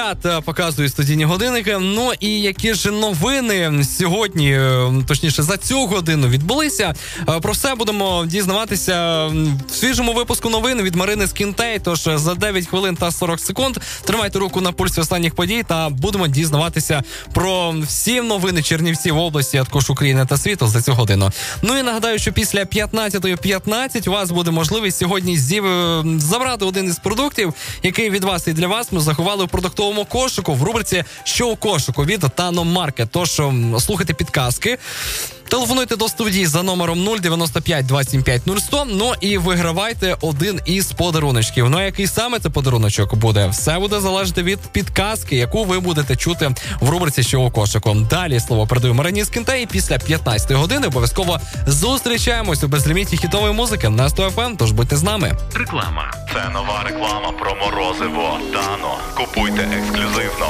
Показує студійні годинники. Ну і які ж новини сьогодні, точніше за цю годину відбулися. Про все будемо дізнаватися в свіжому випуску новин від Марини Скінтей. Тож за 9 хвилин та 40 секунд тримайте руку на пульсі останніх подій та будемо дізнаватися про всі новини Чернівців, області, а також України та світу за цю годину. Ну і нагадаю, що після 15:15 у вас буде можливість сьогодні забрати один із продуктів, який від вас і для вас ми заховали у продуктовому кошику в рубриці «Що у кошику» від Тано Маркет. Тож слухайте підказки. Телефонуйте до студії за номером 095 275 0100, ну і вигравайте один із подаруночків. Ну а який саме це подаруночок буде? Все буде залежати від підказки, яку ви будете чути в рубриці «Що у кошику». Далі слово передаю Марині Скінтей. Після 15 години обов'язково зустрічаємось у безліміті хітової музики на 100 FM, тож будьте з нами. Реклама. Це нова реклама про морозиво Дано. Купуйте ексклюзивно